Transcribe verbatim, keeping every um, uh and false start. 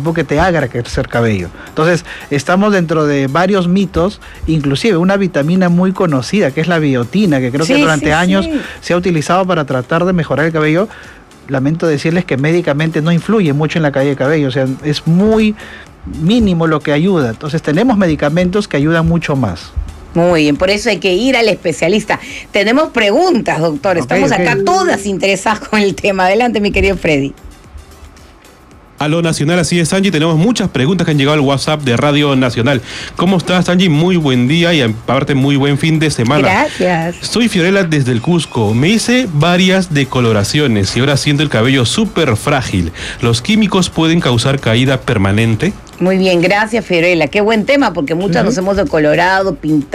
shampoo que te haga crecer cabello. Entonces, estamos dentro de varios mitos, inclusive una vitamina muy conocida, que es la biotina, que creo sí, que durante sí, años sí. se ha utilizado para tratar de mejorar el cabello. Lamento decirles que médicamente no influye mucho en la caída de cabello, o sea, es muy mínimo lo que ayuda. Entonces, tenemos medicamentos que ayudan mucho más. Muy bien, por eso hay que ir al especialista. Tenemos preguntas, doctor. Estamos okay, okay. acá todas interesadas con el tema. Adelante, mi querido Freddy. A lo nacional, así es, Angie. Tenemos muchas preguntas que han llegado al WhatsApp de Radio Nacional. ¿Cómo estás, Angie? Muy buen día y aparte muy buen fin de semana. Gracias. Soy Fiorella desde el Cusco. Me hice varias decoloraciones y ahora siento el cabello súper frágil. ¿Los químicos pueden causar caída permanente? Muy bien, gracias, Fiorella. Qué buen tema, porque muchas uh-huh. nos hemos decolorado, pintado.